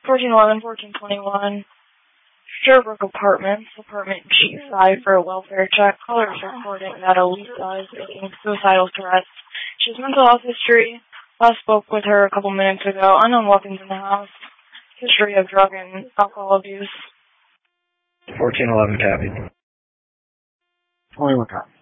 1411, 1421, Sherbrooke Apartments, apartment G5 for a welfare check. Caller is reporting that Elisa is making suicidal threats. She has mental health history. Last spoke with her a couple minutes ago. Unknown weapons in the house. History of drug and alcohol abuse. 1411 copy. 21 copy.